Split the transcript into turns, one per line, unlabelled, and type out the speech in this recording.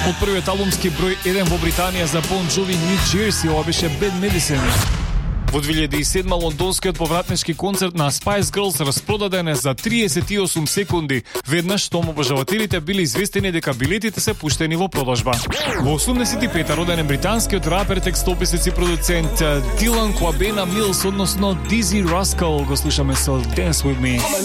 Од првиот албумски број 1 во Британија за Bon Jovi New Jersey, ова беше Bad Medicine. Во 2007 лондонскиот повратнички концерт на Spice Girls распродаден е за 38 секунди, веднаш што обожавателите били известени дека билетите се пуштени во продажба. Во 85 роден е британскиот рапер, текстописец и продуцент Дилан Куабена Милс, односно Дизи Раскал, го слушаме со Dance With Me.